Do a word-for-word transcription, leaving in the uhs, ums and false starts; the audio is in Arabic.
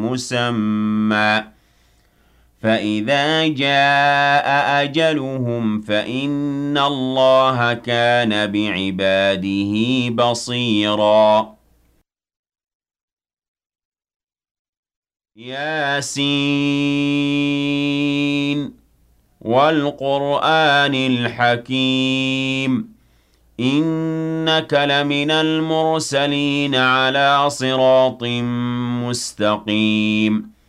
مسمى فإذا جاء أجلهم فإن الله كان بعباده بصيرا ياسين والقرآن الحكيم إنك لمن المرسلين على صراط مستقيم